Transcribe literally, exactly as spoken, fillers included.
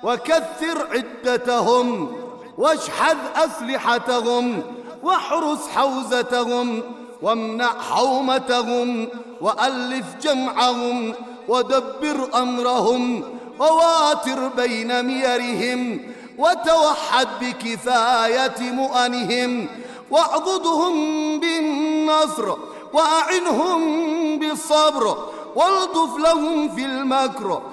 وكثر عدتهم واشحذ أسلحتهم واحرس حوزتهم وامنع حومتهم وألف جمعهم ودبر أمرهم وواتر بين ميرهم وتوحد بكفاية مؤنهم واعضدهم بالنصر وأعنهم بالصبر والطف لهم في المكر